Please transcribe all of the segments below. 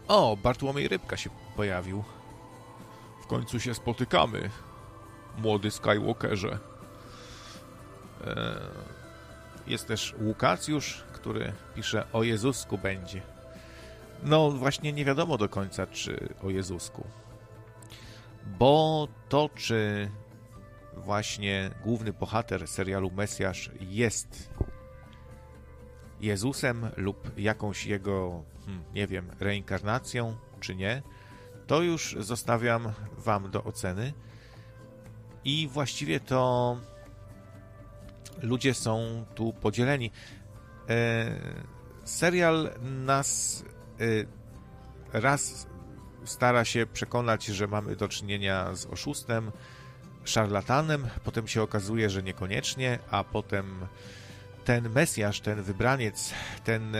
O, Bartłomiej Rybka się pojawił. W końcu się spotykamy, młody Skywalkerze. Jest też Łukacjusz, który pisze: o Jezusku będzie. No właśnie nie wiadomo do końca, czy o Jezusku. Bo to, czy właśnie główny bohater serialu Mesjasz jest Jezusem lub jakąś jego, nie wiem, reinkarnacją, czy nie, to już zostawiam wam do oceny. I właściwie to ludzie są tu podzieleni. Serial nas raz stara się przekonać, że mamy do czynienia z oszustem, szarlatanem, potem się okazuje, że niekoniecznie, a potem ten Mesjasz, ten wybraniec, ten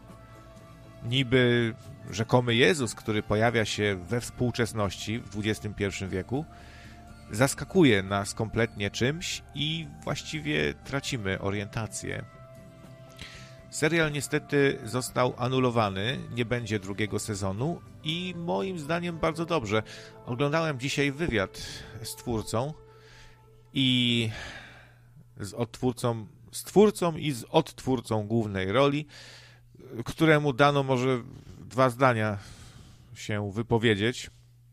niby rzekomy Jezus, który pojawia się we współczesności w XXI wieku, zaskakuje nas kompletnie czymś i właściwie tracimy orientację. Serial niestety został anulowany, nie będzie drugiego sezonu i moim zdaniem bardzo dobrze. Oglądałem dzisiaj wywiad z twórcą i z twórcą i z odtwórcą głównej roli, któremu dano może 2 zdania się wypowiedzieć.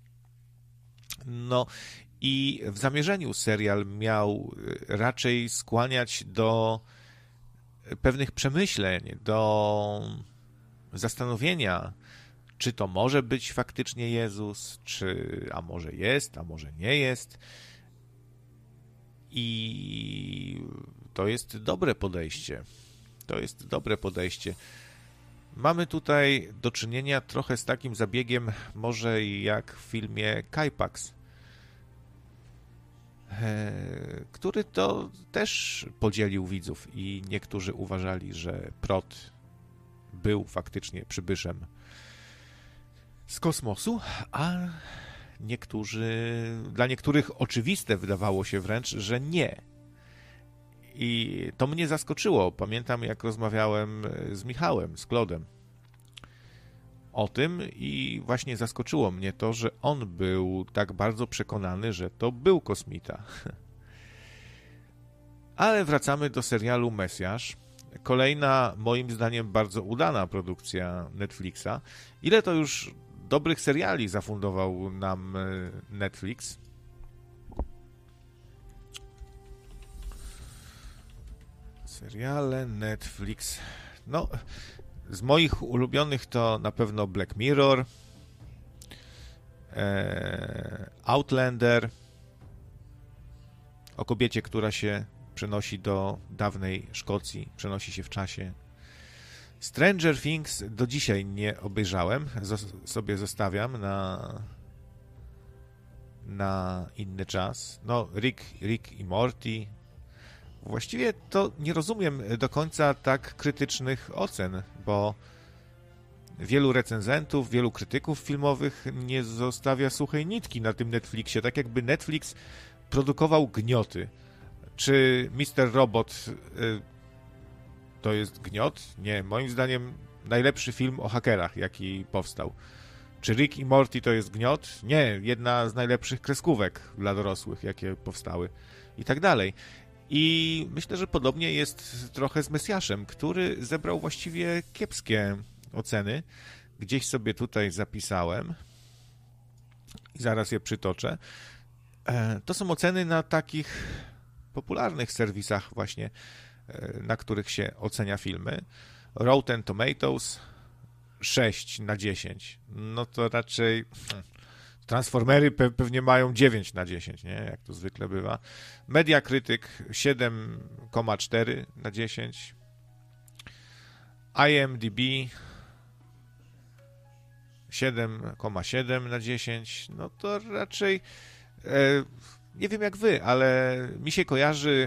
No i w zamierzeniu serial miał raczej skłaniać do pewnych przemyśleń, do zastanowienia, czy to może być faktycznie Jezus, a może jest, a może nie jest. I to jest dobre podejście. To jest dobre podejście. Mamy tutaj do czynienia trochę z takim zabiegiem, może jak w filmie Kajpaks, który to też podzielił widzów i niektórzy uważali, że Prot był faktycznie przybyszem z kosmosu, a dla niektórych oczywiste wydawało się wręcz, że nie. I to mnie zaskoczyło. Pamiętam, jak rozmawiałem z Michałem, z Klodem o tym i właśnie zaskoczyło mnie to, że on był tak bardzo przekonany, że to był kosmita. Ale wracamy do serialu Mesjasz. Kolejna, moim zdaniem, bardzo udana produkcja Netflixa. Ile to już dobrych seriali zafundował nam Netflix? Seriale Netflix. No, z moich ulubionych to na pewno Black Mirror, Outlander, o kobiecie, która się przenosi do dawnej Szkocji, przenosi się w czasie. Stranger Things do dzisiaj nie obejrzałem, sobie zostawiam na inny czas. No, Rick i Morty. Właściwie to nie rozumiem do końca tak krytycznych ocen, bo wielu recenzentów, wielu krytyków filmowych nie zostawia suchej nitki na tym Netflixie, tak jakby Netflix produkował gnioty. Czy Mr. Robot to jest gniot? Nie, moim zdaniem najlepszy film o hakerach, jaki powstał. Czy Rick i Morty to jest gniot? Nie, jedna z najlepszych kreskówek dla dorosłych, jakie powstały. I tak dalej. I myślę, że podobnie jest trochę z Mesjaszem, który zebrał właściwie kiepskie oceny. Gdzieś sobie tutaj zapisałem i zaraz je przytoczę. To są oceny na takich popularnych serwisach właśnie, na których się ocenia filmy. Rotten Tomatoes 6/10. No to raczej Transformery pewnie mają 9/10, nie? Jak to zwykle bywa. Mediakrytyk 7,4/10. IMDb 7,7/10. No to raczej nie wiem jak wy, ale mi się kojarzy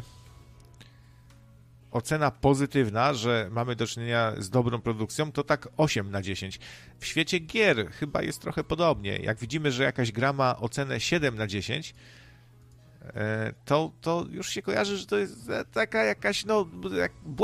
ocena pozytywna, że mamy do czynienia z dobrą produkcją, to tak 8/10. W świecie gier chyba jest trochę podobnie. Jak widzimy, że jakaś gra ma ocenę 7/10, to już się kojarzy, że to jest taka jakaś, no,